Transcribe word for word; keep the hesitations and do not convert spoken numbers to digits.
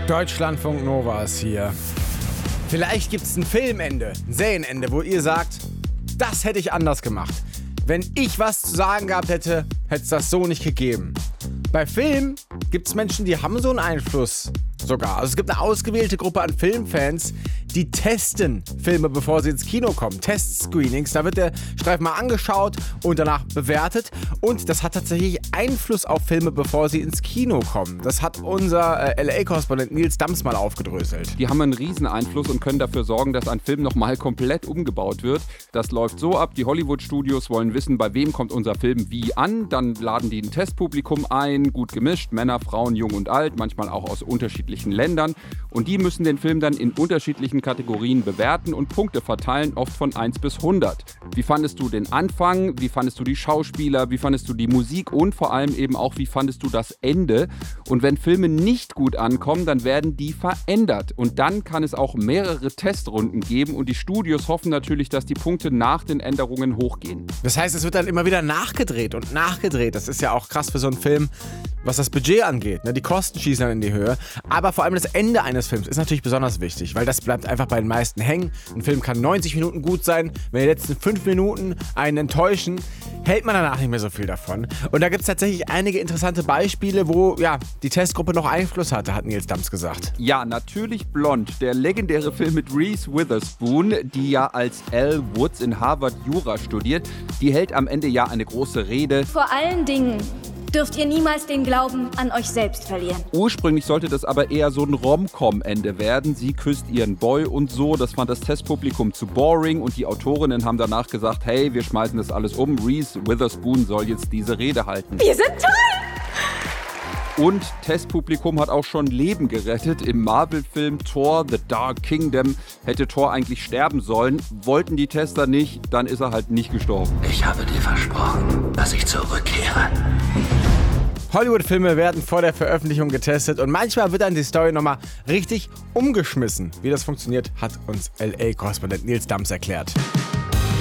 Deutschlandfunk Nova ist hier. Vielleicht gibt es ein Filmende, ein Serienende, wo ihr sagt, das hätte ich anders gemacht. Wenn ich was zu sagen gehabt hätte, hätte es das so nicht gegeben. Bei Filmen gibt es Menschen, die haben so einen Einfluss sogar. Also es gibt eine ausgewählte Gruppe an Filmfans, die testen Filme, bevor sie ins Kino kommen. Testscreenings, da wird der Streifen mal angeschaut und danach bewertet. Und das hat tatsächlich Einfluss auf Filme, bevor sie ins Kino kommen. Das hat unser äh, L A-Korrespondent Nils Dams mal aufgedröselt. Die haben einen riesen Einfluss und können dafür sorgen, dass ein Film nochmal komplett umgebaut wird. Das läuft so ab, die Hollywood-Studios wollen wissen, bei wem kommt unser Film wie an. Dann laden die ein Testpublikum ein, gut gemischt, Männer, Frauen, jung und alt, manchmal auch aus unterschiedlichen Ländern. Und die müssen den Film dann in unterschiedlichen Kategorien bewerten und Punkte verteilen, oft von eins bis hundert. Wie fandest du den Anfang? Wie fandest du die Schauspieler? Wie fandest du die Musik? Und vor allem eben auch, wie fandest du das Ende? Und wenn Filme nicht gut ankommen, dann werden die verändert. Und dann kann es auch mehrere Testrunden geben und die Studios hoffen natürlich, dass die Punkte nach den Änderungen hochgehen. Das heißt, es wird dann immer wieder nachgedreht und nachgedreht. Das ist ja auch krass für so einen Film, was das Budget angeht. Die Kosten schießen dann in die Höhe. Aber vor allem das Ende eines Films ist natürlich besonders wichtig, weil das bleibt einfach bei den meisten hängen. Ein Film kann neunzig Minuten gut sein. Wenn die letzten fünf Minuten einen enttäuschen, hält man danach nicht mehr so viel davon. Und da gibt es tatsächlich einige interessante Beispiele, wo ja, die Testgruppe noch Einfluss hatte, hat Nils Dams gesagt. Ja, natürlich Blond, der legendäre Film mit Reese Witherspoon, die ja als Elle Woods in Harvard Jura studiert. Die hält am Ende ja eine große Rede. Vor allen Dingen dürft ihr niemals den Glauben an euch selbst verlieren. Ursprünglich sollte das aber eher so ein Rom-Com-Ende werden. Sie küsst ihren Boy und so. Das fand das Testpublikum zu boring und die Autorinnen haben danach gesagt, hey, wir schmeißen das alles um. Reese Witherspoon soll jetzt diese Rede halten. Wir sind toll! Und Testpublikum hat auch schon Leben gerettet. Im Marvel-Film Thor: The Dark Kingdom hätte Thor eigentlich sterben sollen. Wollten die Tester nicht, dann ist er halt nicht gestorben. Ich habe dir versprochen, dass ich zurückkehre. Hollywood-Filme werden vor der Veröffentlichung getestet und manchmal wird dann die Story nochmal richtig umgeschmissen. Wie das funktioniert, hat uns L A-Korrespondent Nils Dams erklärt.